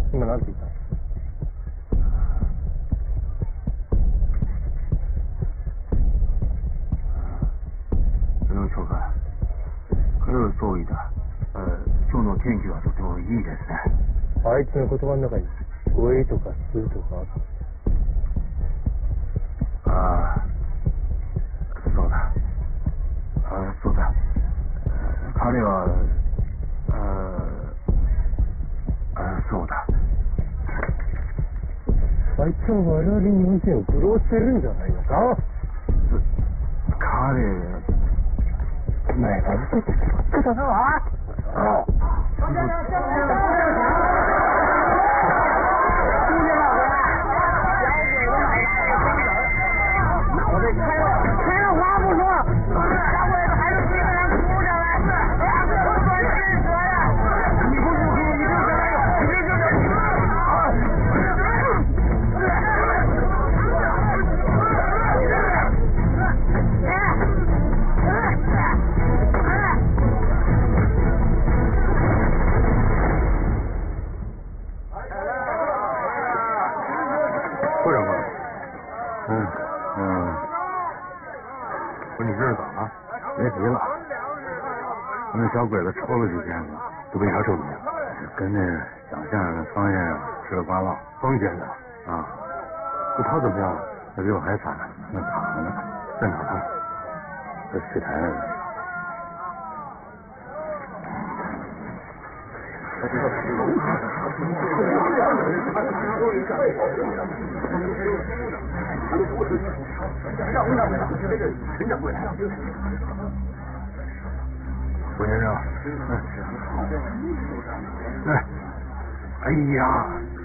今なんて言った？ 刘教官，可是総理だ。今日の天気はとてもいいですね。 あいつの言葉の中にごえとかすとかあった。 ああ、そうだ。そうだ。彼は、そうだ。 あいつは我々日本人を愚弄してるんじゃないのか？ 彼、 没了，这叫什么？哦。 小鬼子抽了几天了，都没啥证明，跟那蒋先生、方先生吃了瓜唠。方先生啊，那他怎么样？那比我还惨，那躺着呢，在哪儿？在水台上。胡先生，哎呀，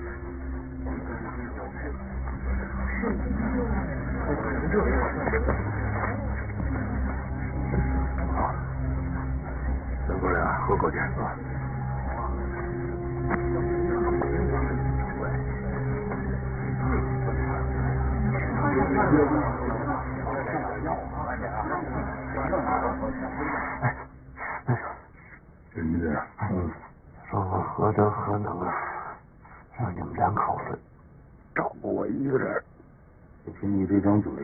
好，咱哥俩喝口点子。真的，说我何德何能啊，让你们两口子照顾我一个人，就凭你这张嘴，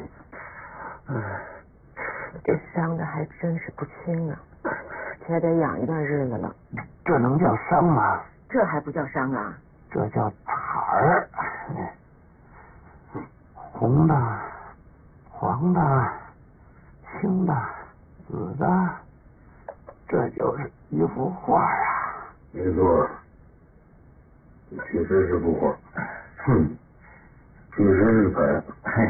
这伤的还真是不轻啊，且得养一段日子了。 这能叫伤吗？ 这还不叫伤啊？ 这叫彩儿，红的、黄的、青的、紫的，这就是一幅画啊！ 没错，这确实是幅画。哼，确实是彩。